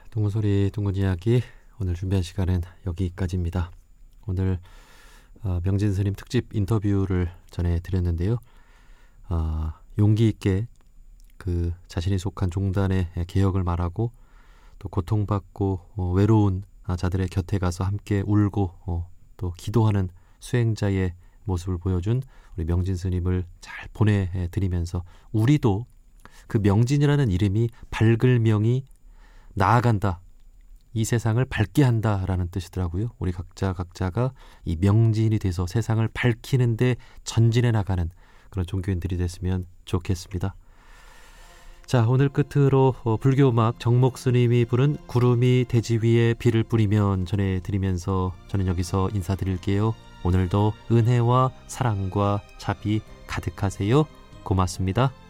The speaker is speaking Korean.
둥근소리 둥근 이야기 오늘 준비한 시간은 여기까지입니다. 오늘 명진 스님 특집 인터뷰를 전해드렸는데요. 용기 있게 그 자신이 속한 종단의 개혁을 말하고 또 고통받고 외로운 자들의 곁에 가서 함께 울고 또 기도하는 수행자의 모습을 보여준 우리 명진 스님을 잘 보내드리면서 우리도 그 명진이라는 이름이 밝을 명이 나아간다. 이 세상을 밝게 한다라는 뜻이더라고요. 우리 각자가 이 명진이 돼서 세상을 밝히는데 전진해 나가는 그런 종교인들이 됐으면 좋겠습니다. 자, 오늘 끝으로 불교음악 정목 스님이 부른 구름이 대지 위에 비를 뿌리면 전해드리면서 저는 여기서 인사드릴게요. 오늘도 은혜와 사랑과 자비 가득하세요. 고맙습니다.